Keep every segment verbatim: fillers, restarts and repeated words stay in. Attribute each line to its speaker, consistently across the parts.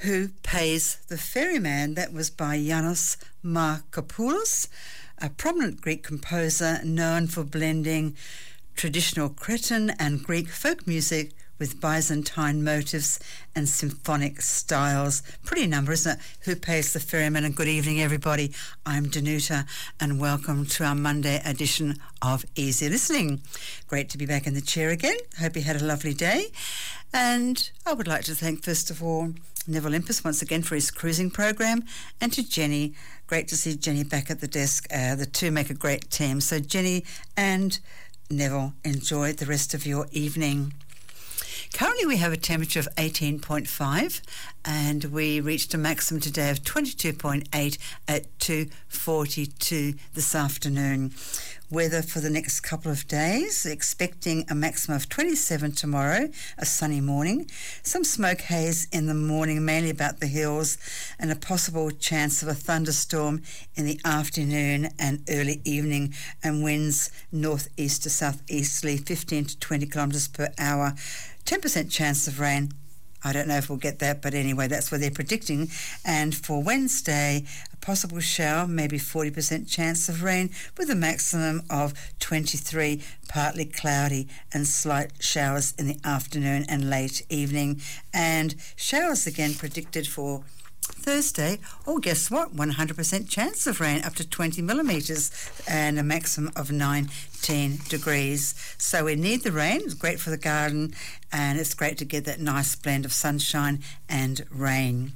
Speaker 1: Who Pays the Ferryman? That was by Yanis Markopoulos, a prominent Greek composer known for blending traditional Cretan and Greek folk music with Byzantine motifs and symphonic styles. Pretty number, isn't it? Who Pays the Ferryman? And good evening, everybody. I'm Danuta, and welcome to our Monday edition of Easy Listening. Great to be back in the chair again. Hope you had a lovely day. And I would like to thank, first of all, Neville Impus once again for his cruising program, and to Jenny. Great to see Jenny back at the desk. Uh, the two make a great team. So Jenny and Neville, enjoy the rest of your evening. Currently we have a temperature of eighteen point five, and we reached a maximum today of twenty-two point eight at two forty-two this afternoon. Weather for the next couple of days, expecting a maximum of twenty-seven tomorrow, a sunny morning, some smoke haze in the morning, mainly about the hills, and a possible chance of a thunderstorm in the afternoon and early evening, and winds northeast to southeasterly, fifteen to twenty kilometres per hour. ten percent chance of rain. I don't know if we'll get that, but anyway, that's what they're predicting. And for Wednesday, a possible shower, maybe forty percent chance of rain, with a maximum of twenty-three, partly cloudy, and slight showers in the afternoon and late evening. And showers again predicted for Thursday. Oh, guess what? one hundred percent chance of rain, up to twenty millimetres, and a maximum of nineteen degrees. So we need the rain. It's great for the garden, and it's great to get that nice blend of sunshine and rain.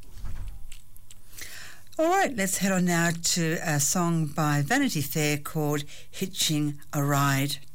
Speaker 1: All right, let's head on now to a song by Vanity Fair called Hitching a Ride.